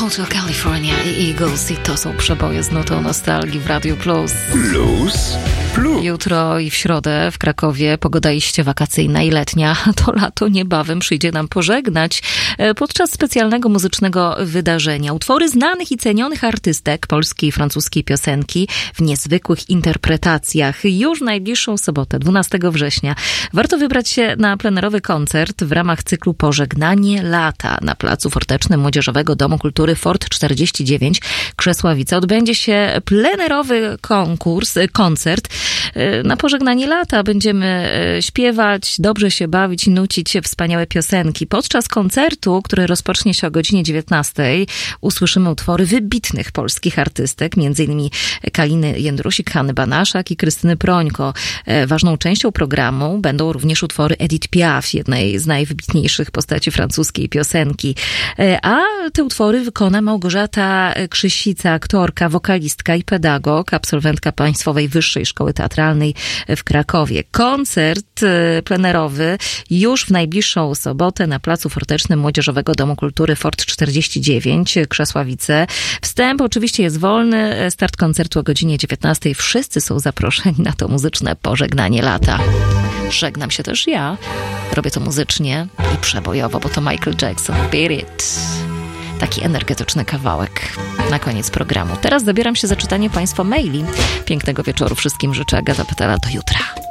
Hotel California i Eagles i to są przeboje z nutą nostalgii w Radiu Plus. Jutro i w środę w Krakowie pogoda iście wakacyjna i letnia. To lato niebawem przyjdzie nam pożegnać podczas specjalnego muzycznego wydarzenia. Utwory znanych i cenionych artystek polskiej i francuskiej piosenki w niezwykłych interpretacjach. Już w najbliższą sobotę, 12 września, warto wybrać się na plenerowy koncert w ramach cyklu Pożegnanie lata na Placu Fortecznym Młodzieżowego Domu Kultury Fort 49 Krzesławice. Odbędzie się plenerowy koncert na pożegnanie lata. Będziemy śpiewać, dobrze się bawić i nucić wspaniałe piosenki. Podczas koncertu, który rozpocznie się o godzinie 19, usłyszymy utwory wybitnych polskich artystek, m.in. Kaliny Jędrusik, Hanny Banaszak i Krystyny Prońko. Ważną częścią programu będą również utwory Edith Piaf, jednej z najwybitniejszych postaci francuskiej piosenki. A te utwory wykona Małgorzata Krzysica, aktorka, wokalistka i pedagog, absolwentka Państwowej Wyższej Szkoły Teatralnej w Krakowie. Koncert plenerowy już w najbliższą sobotę na Placu Fortecznym Młodzieżowego Domu Kultury Fort 49 Krzesławice. Wstęp oczywiście jest wolny, start koncertu o godzinie 19. Wszyscy są zaproszeni na to muzyczne pożegnanie lata. Żegnam się też ja. Robię to muzycznie i przebojowo, bo to Michael Jackson. Beat It. Taki energetyczny kawałek na koniec programu. Teraz zabieram się za czytanie Państwa maili. Pięknego wieczoru wszystkim życzę. Agata Petela, do jutra.